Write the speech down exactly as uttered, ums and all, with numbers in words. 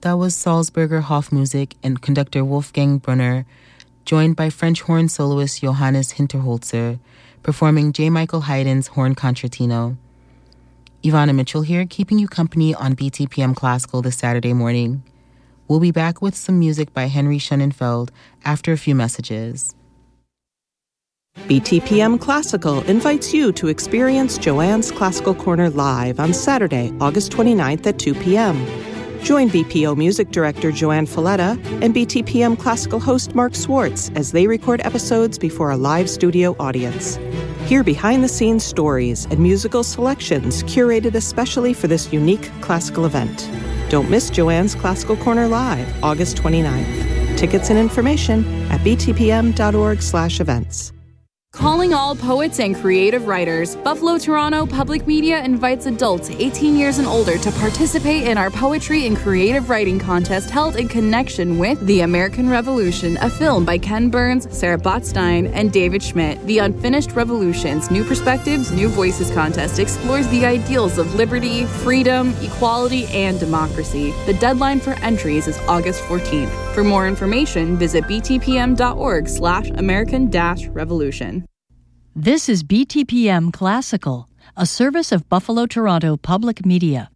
that was Salzburger Hofmusik and conductor Wolfgang Brunner, joined by French horn soloist Johannes Hinterholzer, performing J. Michael Haydn's Horn Concertino. Ivana Mitchell here, keeping you company on B T P M Classical this Saturday morning. We'll be back with some music by Henry Schoenenfeld after a few messages. B T P M Classical invites you to experience Joanne's Classical Corner live on Saturday, August twenty-ninth at two p.m. Join B P O Music Director Joanne Falletta and B T P M Classical host Mark Swartz as they record episodes before a live studio audience. Hear behind-the-scenes stories and musical selections curated especially for this unique classical event. Don't miss Joanne's Classical Corner Live, August twenty-ninth. Tickets and information at btpm.org slash events. Calling all poets and creative writers, Buffalo Toronto Public Media invites adults eighteen years and older to participate in our Poetry and Creative Writing Contest held in connection with The American Revolution, a film by Ken Burns, Sarah Botstein, and David Schmidt. The Unfinished Revolutions, New Perspectives, New Voices contest explores the ideals of liberty, freedom, equality, and democracy. The deadline for entries is August fourteenth. For more information, visit btpm.org slash American dash revolution. This is B T P M Classical, a service of Buffalo Toronto Public Media.